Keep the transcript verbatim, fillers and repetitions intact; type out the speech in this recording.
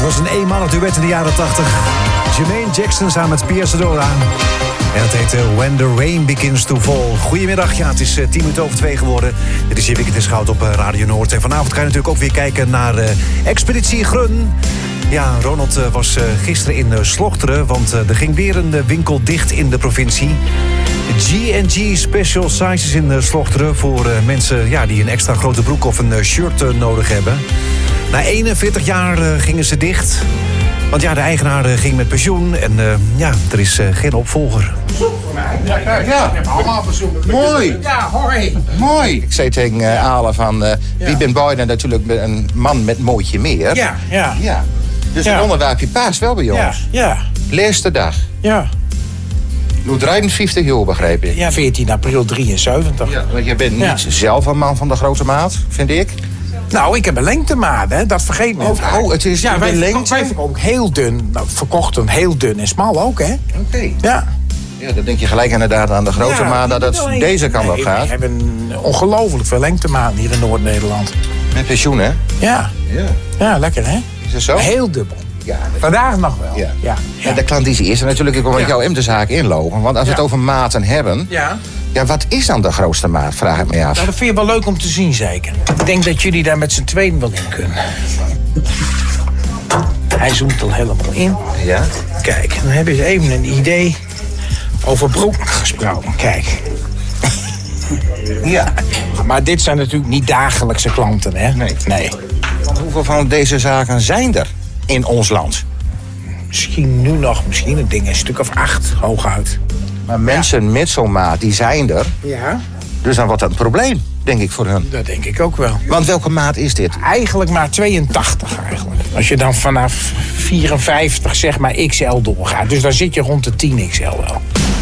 was een eenmalig duet in de jaren tachtig. Jermaine Jackson samen met Pierce Adora. En het heet When the Rain Begins to Fall. Goedemiddag, ja, het is uh, tien minuten over twee geworden. Dit is je Weekend in Schout op uh, Radio Noord. En vanavond kan je natuurlijk ook weer kijken naar uh, Expeditie Grun. Ja, Ronald uh, was uh, gisteren in uh, Slochteren, want uh, er ging weer een uh, winkel dicht in de provincie. G en G Special Sizes in uh, Slochteren voor uh, mensen ja, die een extra grote broek of een uh, shirt uh, nodig hebben. Na eenenveertig jaar uh, gingen ze dicht. Want ja, de eigenaar uh, ging met pensioen en uh, ja, er is uh, geen opvolger. Ja, ja, ja. Ik heb allemaal verzoek. Mooi. Ja, hoi. Mooi. Ik zei tegen uh, Ale van, uh, ja. Wie ben Boyden natuurlijk een man met mooitje meer. Ja, ja. ja. Dus ja. het onderwerpje paast wel bij ons. Ja, ja. Laatste dag. Ja. Nu drieënvijftig jaar, begreep ik. Ja, veertien april drieënzeventig. Ja, want je bent niet ja. zelf een man van de grote maat, vind ik. Nou, ik heb een lengtemaat, hè. Dat vergeet men. Oh, oh, het is ja, wij, lengte? wij verkopen ook heel dun. Nou, verkochten heel dun en smal ook, hè. Oké. Okay. Ja. Ja, dan denk je gelijk inderdaad aan de grote ja, maat dat het alleen, deze kant nee, op gaat. We hebben ongelooflijk veel lengtematen hier in Noord-Nederland. Met pensioen, hè? Ja. Ja. Ja, lekker, hè? Is het zo? Heel dubbel. Ja, vandaag nog wel. Ja. Ja. Ja. En de klant die ze is, en natuurlijk ik wil met ja. jou in de zaak inlopen. Want als we ja. het over maten hebben... Ja. Ja, wat is dan de grootste maat, vraag ik me af. Nou, dat vind je wel leuk om te zien, zeker. Ik denk dat jullie daar met z'n tweeën wel in kunnen. Hij zoomt al helemaal in. Ja? Kijk, dan hebben ze even een idee over broek gesproken. Kijk. Ja. Maar dit zijn natuurlijk niet dagelijkse klanten, hè? Nee. Nee. Want hoeveel van deze zaken zijn er in ons land? Misschien nu nog, misschien een ding, een stuk of acht, hooguit. Maar mensen ja. met zo'n maat, die zijn er. Ja. Dus dan wordt dat een probleem, denk ik, voor hun. Dat denk ik ook wel. Want welke maat is dit? Eigenlijk maar tweeëntachtig eigenlijk. Als je dan vanaf vierenvijftig zeg maar X L doorgaat. Dus dan zit je rond de tien X L wel.